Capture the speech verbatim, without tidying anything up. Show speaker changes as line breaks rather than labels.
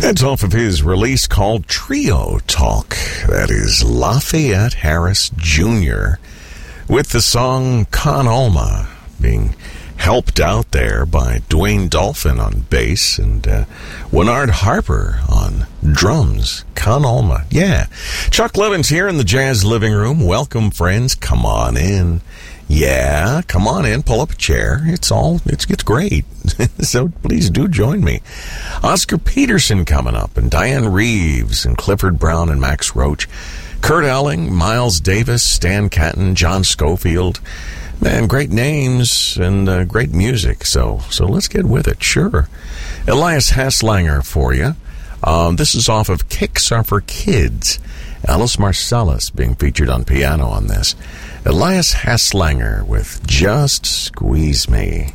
That's off of his release called Trio Talk. That is Lafayette Harris Junior with the song Con Alma, being helped out there by Dwayne Dolphin on bass and uh, Winard Harper on drums. Con Alma, yeah. Chuck Levin's here in the Jazz Living Room. Welcome, friends. Come on in. Yeah, come on in. Pull up a chair. It's all, it's, it's great. So please do join me. Oscar Peterson coming up, and Diane Reeves, and Clifford Brown, and Max Roach. Kurt Elling, Miles Davis, Stan Catton, John Schofield. Man, great names and uh, great music. So so let's get with it, sure. Elias Haslanger for you. Um, this is off of Kicks Are for Kids. Alice Marcellus being featured on piano on this. Elias Haslanger with Just Squeeze Me.